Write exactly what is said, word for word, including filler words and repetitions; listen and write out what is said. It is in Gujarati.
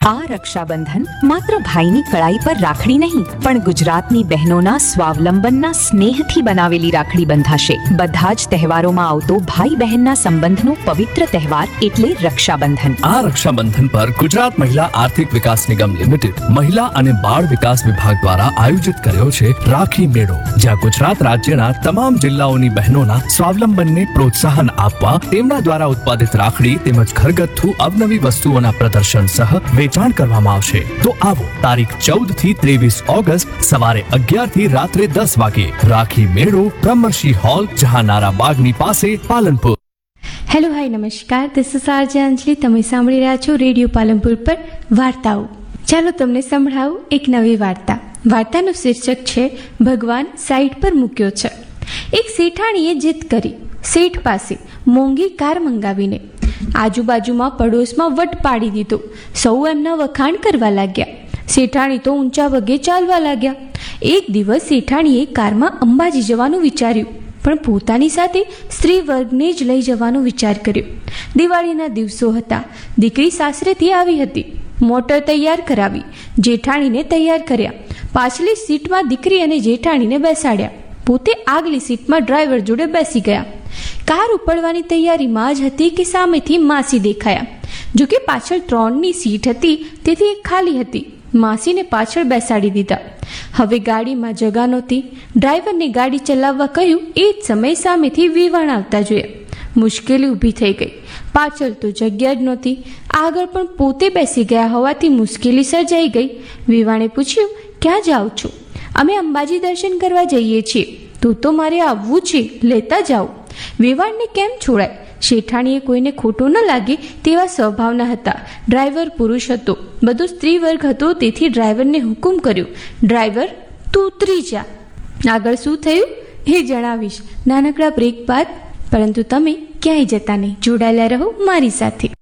આ રક્ષાબંધન માત્ર ભાઈની કળાઈ પર રાખડી નહીં પણ ગુજરાતની બહેનોના સ્વાવલંબનના સ્નેહથી બનાવેલી રાખડી બંધાશે। બધા જ તહેવારોમાં આવતો ભાઈ બહેનના સંબંધનો પવિત્ર તહેવાર એટલે રક્ષાબંધન। આ રક્ષાબંધન પર ગુજરાત મહિલા આર્થિક વિકાસ નિગમ લિમિટેડ મહિલા અને બાળ વિકાસ વિભાગ દ્વારા આયોજિત કર્યો છે રાખી મેળો, જ્યાં ગુજરાત રાજ્યના તમામ જિલ્લાઓની બહેનોના સ્વાવલંબનને પ્રોત્સાહન આપવા તેમના દ્વારા ઉત્પાદિત રાખડી તેમજ ઘરગથ્થુ અવનવી વસ્તુઓના પ્રદર્શન સહ વેચાણ કરવામાં આવશે। તો આવો તારીખ ચૌદ થી ત્રેવીસ ઓગસ્ટ સવારે અગિયાર થી રાત્રે દસ વાગે રાખી મેળો બ્રહ્મર્ષિ હોલ, જહાનારા બાગની પાસે, પાલનપુર। હેલો હાય નમસ્કાર, દિસ ઇઝ આરજે અંજલિ। તમે સાંભળી રહ્યા છો રેડિયો પાલનપુર પર વાર્તાઓ। ચાલો તમને સંભળાવું એક નવી વાર્તા। વાર્તાનું શીર્ષક છે ભગવાન સાઈડ પર મૂક્યો છે। એક શેઠાણીએ જીદ કરી શેઠ પાસે મોંઘી કાર મંગાવીને। આજુબાજુમાં પડોશમાં વટ પાડી દીધો। સૌ એમના વખાણ કરવા લાગ્યા। શેઠાણી તો ઊંચા વગે ચાલવા લાગ્યા। એક દિવસ શેઠાણીએ કારમાં અંબાજી જવાનું વિચાર્યું, પણ પોતાની સાથે સ્ત્રી વર્ગને જ લઈ જવાનો વિચાર કર્યો। દિવાળીના દિવસો હતા। દીકરી સાસરેથી આવી હતી। મોટર તૈયાર કરાવી, જેઠાણીને તૈયાર કર્યા। પાછલી સીટમાં દીકરી અને જેઠાણીને બેસાડ્યા। પોતે આગલી સીટમાં ડ્રાઈવર જોડે બેસી ગયા। કાર ઉપડવાની તૈયારીમાં જ હતી કે સામેથી માસી દેખાયા। જો કે પાછળ ત્રણની સીટ હતી તેથી એક ખાલી હતી। માસીને પાછળ બેસાડી દીધા। હવે ગાડીમાં જગા નહોતી। ડ્રાઈવરને ગાડી ચલાવવા કહ્યું એ જ સમયે સામેથી વેવાણ આવતા જોયા। મુશ્કેલી ઊભી થઈ ગઈ। પાછળ તો જગ્યા જ નહોતી, આગળ પણ પોતે બેસી ગયા હોવાથી મુશ્કેલી સર્જાઈ ગઈ। વેવાણે પૂછ્યું, ક્યાં જાઓ છો? અમે અંબાજી દર્શન કરવા જઈએ છીએ। તો તો મારે આવવું છે, લેતા જાઓ। વેવાણને કેમ છોડાય? શેઠાણીએ કોઈને ખોટું ન લાગે તેવા સ્વભાવના હતા। ડ્રાઈવર પુરુષ હતો, બધો સ્ત્રી વર્ગ હતો, તેથી ડ્રાઈવરને હુકુમ કર્યો, ડ્રાઈવર તું ઉતરી જા। આગળ શું થયું એ જણાવીશ નાનકડા બ્રેક બાદ, પરંતુ તમે ક્યાંય જતા નહીં, જોડાયેલા રહો મારી સાથે।